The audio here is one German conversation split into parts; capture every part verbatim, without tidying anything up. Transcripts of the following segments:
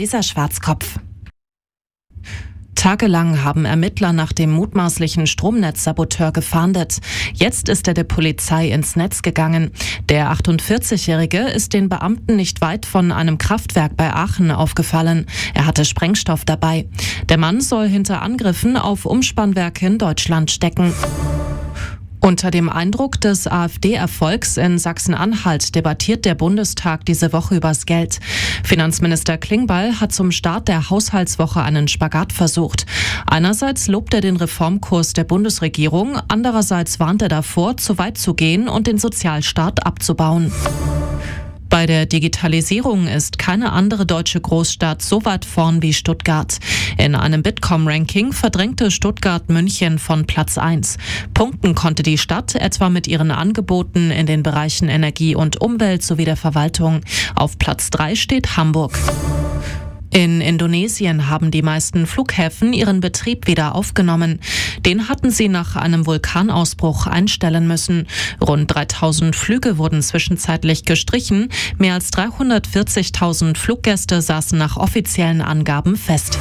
Lisa Schwarzkopf. Tagelang haben Ermittler nach dem mutmaßlichen Stromnetzsaboteur gefahndet. Jetzt ist er der Polizei ins Netz gegangen. Der achtundvierzigjährige ist den Beamten nicht weit von einem Kraftwerk bei Aachen aufgefallen. Er hatte Sprengstoff dabei. Der Mann soll hinter Angriffen auf Umspannwerke in Deutschland stecken. Unter dem Eindruck des AfD-Erfolgs in Sachsen-Anhalt debattiert der Bundestag diese Woche übers Geld. Finanzminister Klingbeil hat zum Start der Haushaltswoche einen Spagat versucht. Einerseits lobt er den Reformkurs der Bundesregierung, andererseits warnt er davor, zu weit zu gehen und den Sozialstaat abzubauen. Bei der Digitalisierung ist keine andere deutsche Großstadt so weit vorn wie Stuttgart. In einem Bitkom-Ranking verdrängte Stuttgart München von Platz eins. Punkten konnte die Stadt etwa mit ihren Angeboten in den Bereichen Energie und Umwelt sowie der Verwaltung. Auf Platz drei steht Hamburg. In Indonesien haben die meisten Flughäfen ihren Betrieb wieder aufgenommen. Den hatten sie nach einem Vulkanausbruch einstellen müssen. Rund dreitausend Flüge wurden zwischenzeitlich gestrichen. Mehr als dreihundertvierzigtausend Fluggäste saßen nach offiziellen Angaben fest.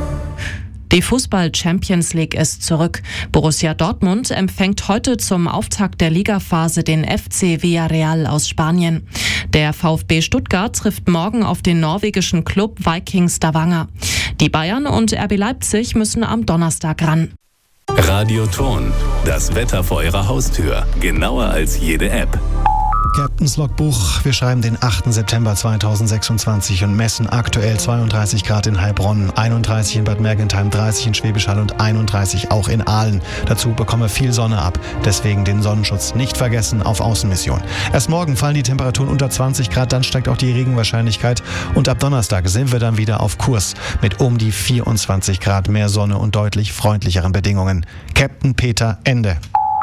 Die Fußball-Champions League ist zurück. Borussia Dortmund empfängt heute zum Auftakt der Ligaphase den F C Villarreal aus Spanien. Der VfB Stuttgart trifft morgen auf den norwegischen Club Viking Stavanger. Die Bayern und R B Leipzig müssen am Donnerstag ran. Radioton, das Wetter vor Ihrer Haustür. Genauer als jede App. Captain's Logbuch. Wir schreiben den achten September zweitausendsechsundzwanzig und messen aktuell zweiunddreißig Grad in Heilbronn, einunddreißig in Bad Mergentheim, dreißig in Schwäbisch Hall und einunddreißig auch in Aalen. Dazu bekomme viel Sonne ab. Deswegen den Sonnenschutz nicht vergessen auf Außenmission. Erst morgen fallen die Temperaturen unter zwanzig Grad, dann steigt auch die Regenwahrscheinlichkeit. Und ab Donnerstag sind wir dann wieder auf Kurs mit um die vierundzwanzig Grad, mehr Sonne und deutlich freundlicheren Bedingungen. Captain Peter, Ende.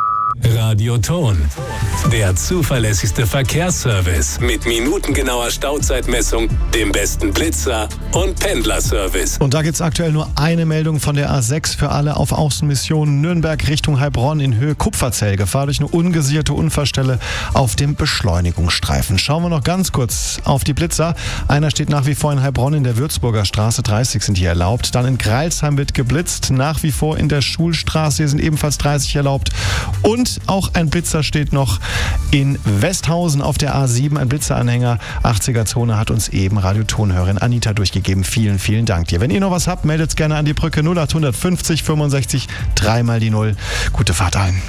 Radioton, der zuverlässigste Verkehrsservice mit minutengenauer Stauzeitmessung, dem besten Blitzer und Pendlerservice. Und da gibt es aktuell nur eine Meldung von der A sechs für alle auf Außenmission Nürnberg Richtung Heilbronn in Höhe Kupferzell. Gefahr durch eine ungesicherte Unfallstelle auf dem Beschleunigungsstreifen. Schauen wir noch ganz kurz auf die Blitzer. Einer steht nach wie vor in Heilbronn in der Würzburger Straße, dreißig sind hier erlaubt. Dann in Greilsheim wird geblitzt, nach wie vor in der Schulstraße, hier sind ebenfalls dreißig erlaubt. Und auch ein Blitzer steht noch in Westhausen auf der A sieben, ein Blitzeranhänger, achtziger-Zone, hat uns eben Radiotonhörerin Anita durchgegeben. Vielen, vielen Dank dir. Wenn ihr noch was habt, meldet es gerne an die Brücke null acht fünfzig fünfundsechzig, dreimal die Null. Gute Fahrt allen.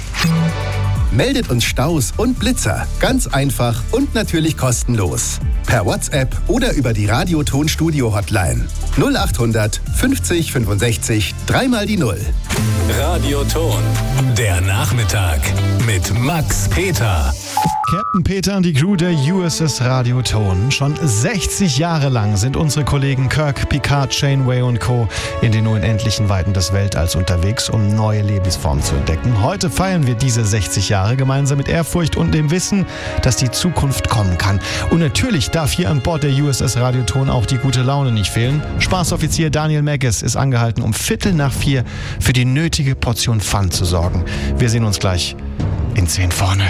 Meldet uns Staus und Blitzer. Ganz einfach und natürlich kostenlos. Per WhatsApp oder über die Radioton-Studio-Hotline. null acht fünfzig fünfundsechzig, dreimal die Null. Radioton, der Nachmittag mit Max Peter. Captain Peter und die Crew der U S S Radioton. Schon sechzig Jahre lang sind unsere Kollegen Kirk, Picard, Janeway und Co. in den unendlichen Weiten des Weltalls unterwegs, um neue Lebensformen zu entdecken. Heute feiern wir diese sechzig Jahre gemeinsam mit Ehrfurcht und dem Wissen, dass die Zukunft kommen kann. Und natürlich darf hier an Bord der U S S Radioton auch die gute Laune nicht fehlen. Spaßoffizier Daniel Megges ist angehalten, um Viertel nach vier für die nötige Portion Fun zu sorgen. Wir sehen uns gleich in zehn vorne.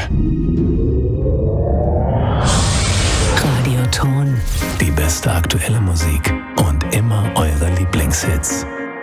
Radioton, die beste aktuelle Musik und immer eure Lieblingshits.